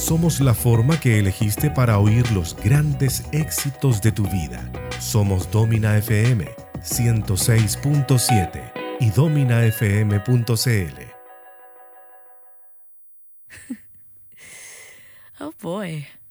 Somos la forma que elegiste para oír los grandes éxitos de tu vida. Somos Domina FM 106.7 y dominafm.cl. Oh boy.